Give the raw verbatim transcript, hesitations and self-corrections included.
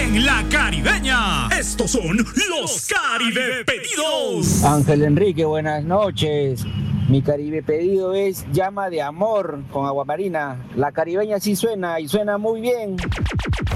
en La Caribeña. Estos son los Caribe Pedidos. Ángel Enrique, buenas noches. Mi Caribe pedido es Llama de Amor con Agua Marina. La Caribeña sí suena y suena muy bien.